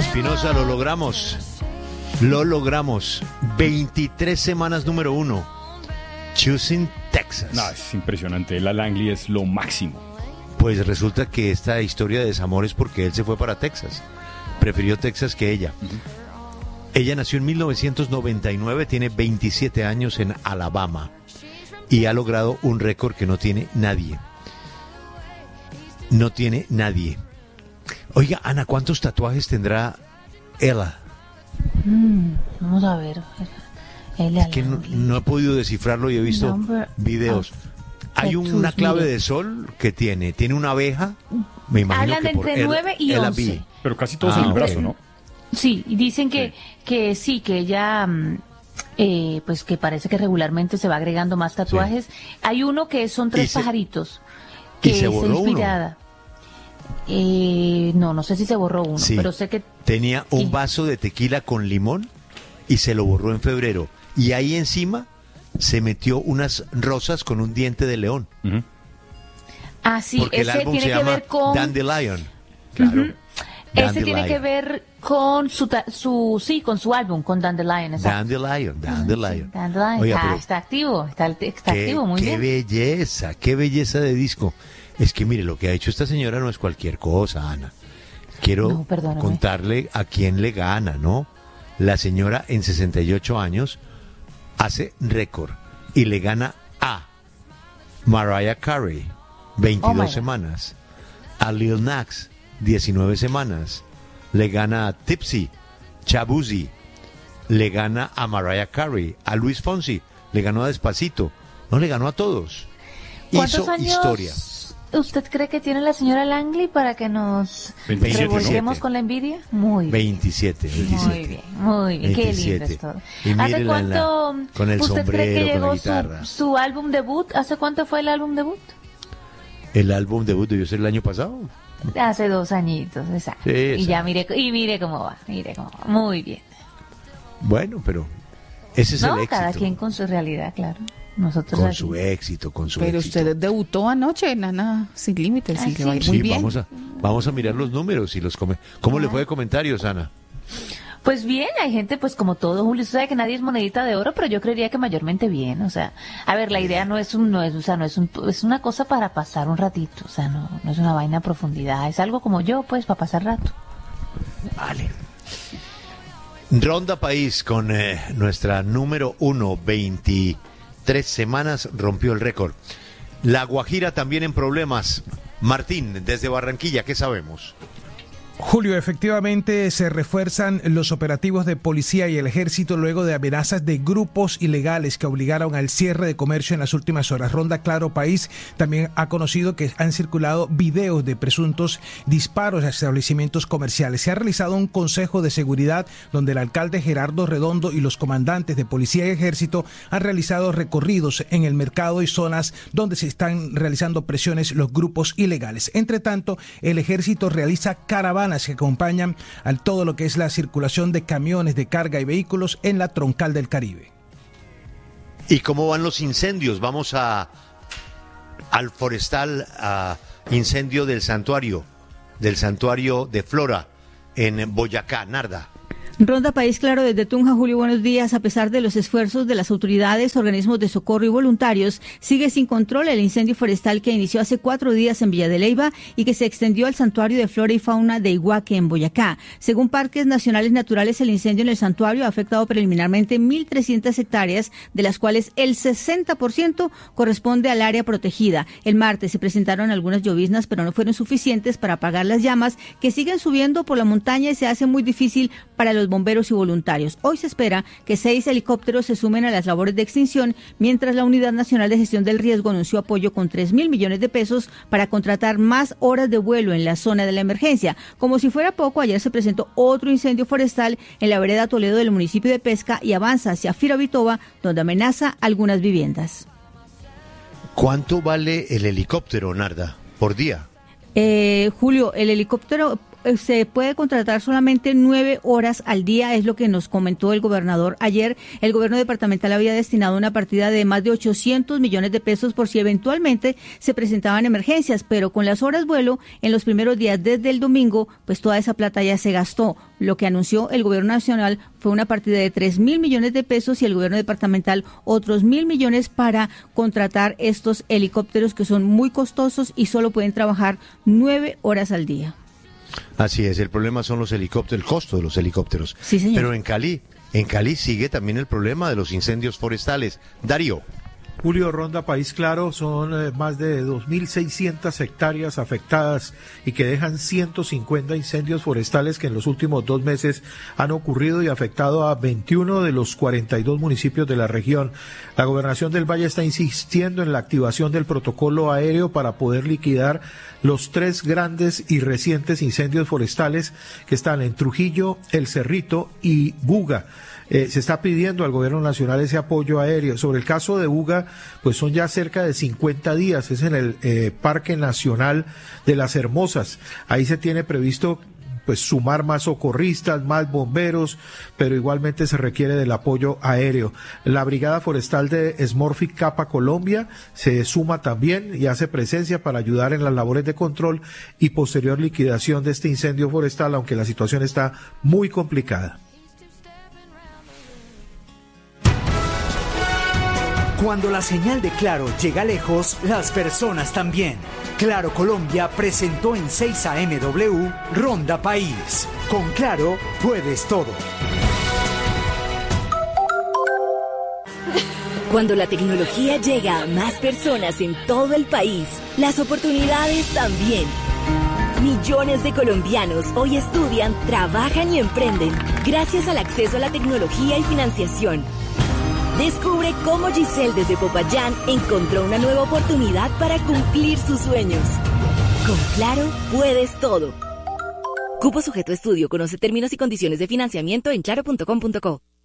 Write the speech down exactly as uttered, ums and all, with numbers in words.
Espinosa, lo logramos. Lo logramos. veintitrés semanas número uno. Choosing Texas. No, es impresionante. La Langley es lo máximo. Pues resulta que esta historia de desamor es porque él se fue para Texas. Prefirió Texas que ella. Uh-huh. Ella nació en mil novecientos noventa y nueve, tiene veintisiete años en Alabama y ha logrado un récord que no tiene nadie. No tiene nadie. Oiga, Ana, ¿cuántos tatuajes tendrá Ella? Mm, vamos a ver. Ella es que no, no he podido descifrarlo y he visto Number videos. Hay un, una clave mire. de sol que tiene. Tiene una abeja. Me imagino Hablan que de entre nueve y once. Pero casi todos ah, en el brazo, ¿no? Sí, y dicen que sí, que, sí, que ella, eh, pues que parece que regularmente se va agregando más tatuajes. Sí. Hay uno que son tres se, pajaritos. Que ¿Y se borró es inspirada. Uno? Eh, no, no sé si se borró uno, sí. pero sé que... Tenía un sí. vaso de tequila con limón y se lo borró en febrero. Y ahí encima se metió unas rosas con un diente de león. Uh-huh. Ah, sí, porque ese el álbum tiene se que llama ver con... Dandelion. Claro. Uh-huh. Ese tiene que ver con su, su sí, con su álbum, con Dandelion. Dandelion, Dandelion. Sí, Dandelion. Oiga, ah, está activo, está, está qué, activo, muy qué bien. Qué belleza, qué belleza de disco. Es que mire, lo que ha hecho esta señora no es cualquier cosa, Ana. Quiero no, contarle a quién le gana, ¿no? La señora en sesenta y ocho años hace récord y le gana a Mariah Carey, veintidós oh semanas, a Lil Nas, diecinueve semanas, le gana a Tipsy, Shabuzi, le gana a Mariah Carey, a Luis Fonsi, le ganó a Despacito, no le ganó a todos. ¿Cuántos Hizo años historia. ¿Usted cree que tiene la señora Langley para que nos revolvemos con la envidia? Muy bien. veintisiete, veintisiete. Muy bien, muy bien. Qué lindo es todo. ¿Hace cuánto la, con el usted sombrero, cree que llegó con la guitarra. Su, su álbum debut? ¿Hace cuánto fue el álbum debut? El álbum debut debió ser el año pasado. Hace dos añitos, exacto. Sí, y ya mire, y mire cómo va, mire cómo va. Muy bien. Bueno, pero ese es no, el éxito. Cada quien con su realidad, claro. Nosotros con así. su éxito, con su Pero éxito. usted debutó anoche, Nana, sin límites, sí, sí. que va muy sí, bien. Vamos a, vamos a mirar los números y los come. ¿Cómo ah. le fue de comentarios, Ana? Pues bien, hay gente, pues como todo, Julio, usted sabe que nadie es monedita de oro, pero yo creería que mayormente bien, o sea, a ver, la idea no es un, no es, o sea, no es un, es una cosa para pasar un ratito, o sea, no, no es una vaina a profundidad, es algo como yo, pues, para pasar rato. Vale. Ronda País con eh, nuestra número uno, veintitrés semanas, rompió el récord. La Guajira también en problemas. Martín, desde Barranquilla, ¿qué sabemos? Julio, efectivamente se refuerzan los operativos de policía y el ejército luego de amenazas de grupos ilegales que obligaron al cierre de comercio en las últimas horas. Ronda Claro País también ha conocido que han circulado videos de presuntos disparos a establecimientos comerciales. Se ha realizado un consejo de seguridad donde el alcalde Gerardo Redondo y los comandantes de policía y ejército han realizado recorridos en el mercado y zonas donde se están realizando presiones los grupos ilegales. Entre tanto, el ejército realiza caravanas que acompañan a todo lo que es la circulación de camiones de carga y vehículos en la troncal del Caribe. ¿Y cómo van los incendios? Vamos a al forestal, a incendio del santuario, del santuario de Flora en Boyacá, Narda. Ronda País Claro desde Tunja, Julio, buenos días. A pesar de los esfuerzos de las autoridades, organismos de socorro y voluntarios, sigue sin control el incendio forestal que inició hace cuatro días en Villa de Leyva y que se extendió al santuario de flora y fauna de Iguaque en Boyacá. Según Parques Nacionales Naturales, el incendio en el santuario ha afectado preliminarmente mil trescientas hectáreas, de las cuales el sesenta por ciento corresponde al área protegida. El martes se presentaron algunas lloviznas, pero no fueron suficientes para apagar las llamas que siguen subiendo por la montaña y se hace muy difícil para los bomberos y voluntarios. Hoy se espera que seis helicópteros se sumen a las labores de extinción, mientras la Unidad Nacional de Gestión del Riesgo anunció apoyo con tres mil millones de pesos para contratar más horas de vuelo en la zona de la emergencia. Como si fuera poco, ayer se presentó otro incendio forestal en la vereda Toledo del municipio de Pesca y avanza hacia Firavitoba, donde amenaza algunas viviendas. ¿Cuánto vale el helicóptero, Narda, por día? Eh, Julio, el helicóptero se puede contratar solamente nueve horas al día, es lo que nos comentó el gobernador ayer. El gobierno departamental había destinado una partida de más de ochocientos millones de pesos por si eventualmente se presentaban emergencias, pero con las horas vuelo en los primeros días desde el domingo, pues toda esa plata ya se gastó. Lo que anunció el gobierno nacional fue una partida de tres mil millones de pesos y el gobierno departamental otros mil millones para contratar estos helicópteros que son muy costosos y solo pueden trabajar nueve horas al día. Así es, el problema son los helicópteros, el costo de los helicópteros. Sí, señor. Pero en Cali, en Cali sigue también el problema de los incendios forestales. Darío. Julio, Ronda País Claro, son eh, más de dos mil seiscientas hectáreas afectadas y que dejan ciento cincuenta incendios forestales que en los últimos dos meses han ocurrido y afectado a veintiuno de los cuarenta y dos municipios de la región. La Gobernación del Valle está insistiendo en la activación del protocolo aéreo para poder liquidar los tres grandes y recientes incendios forestales que están en Trujillo, El Cerrito y Buga. Eh, se está pidiendo al gobierno nacional ese apoyo aéreo. Sobre el caso de Buga, pues son ya cerca de cincuenta días, es en el eh, Parque Nacional de las Hermosas. Ahí se tiene previsto pues sumar más socorristas, más bomberos, pero igualmente se requiere del apoyo aéreo. La Brigada Forestal de Smurfit Kappa Colombia se suma también y hace presencia para ayudar en las labores de control y posterior liquidación de este incendio forestal, aunque la situación está muy complicada. Cuando la señal de Claro llega lejos, las personas también. Claro Colombia presentó en seis A M W Ronda País. Con Claro puedes todo. Cuando la tecnología llega a más personas en todo el país, las oportunidades también. Millones de colombianos hoy estudian, trabajan y emprenden gracias al acceso a la tecnología y financiación. Descubre cómo Giselle desde Popayán encontró una nueva oportunidad para cumplir sus sueños. Con Claro, puedes todo. Cupo sujeto a estudio. Conoce términos y condiciones de financiamiento en claro punto com punto co.